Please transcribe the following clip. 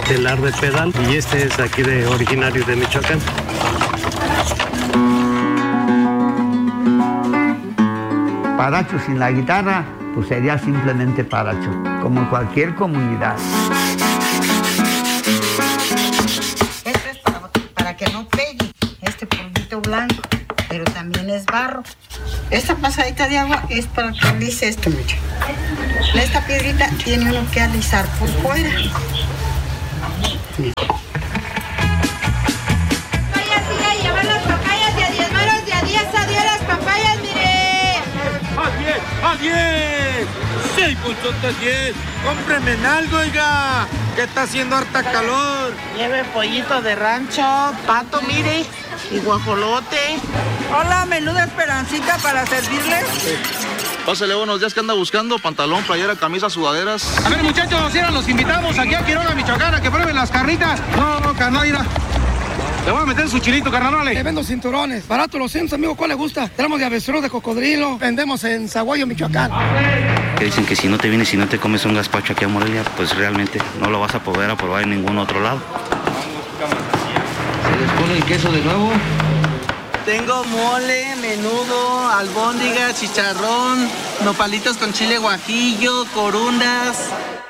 telar de pedal, y este es aquí originario de Michoacán. Paracho sin la guitarra, pues sería simplemente paracho, como cualquier comunidad. Esto es para que no pegue este polvito blanco, pero también es barro. Esta pasadita de agua es para que alise esto, mira. Esta piedrita tiene uno que alisar por fuera. Mira. Llevar las papayas de a 10 varos, de a 10 a 10 las papayas, mire. ¡A 10! ¡Sí, pulsote 10! ¡Cómpreme en algo, oiga! Que está haciendo harta calor. Lleve pollito de rancho, pato, mire, y guajolote. Hola, menú de Esperancita para servirle. Pásale, buenos días, ¿qué anda buscando? Pantalón, playera, camisa, sudaderas. A ver, muchachos, ahora los invitamos aquí a Quiroga, Michoacán, a que prueben las carnitas. No, carnal, mira. Le voy a meter su chilito, carnal. Le vendo cinturones. Barato los cientos, amigo. ¿Cuál le gusta? Tenemos de avestruz, de cocodrilo. Vendemos en Zaguayo, Michoacán. Que dicen que si no te vienes y no te comes un gazpacho aquí a Morelia, pues realmente no lo vas a poder probar en ningún otro lado. ¿Se les pone el queso de nuevo? Tengo mole, menudo, albóndiga, chicharrón, nopalitos con chile guajillo, corundas.